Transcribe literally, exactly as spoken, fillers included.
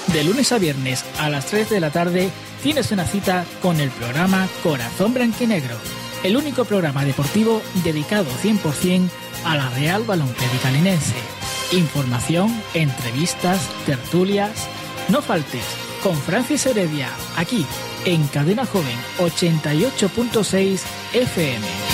De lunes a viernes a las tres de la tarde tienes una cita con el programa Corazón Blanquinegro, el único programa deportivo dedicado cien por ciento a la Real Balonclédica Linense. Información, entrevistas, tertulias. No faltes con Francis Heredia, aquí en Cadena Joven ochenta y ocho punto seis F M.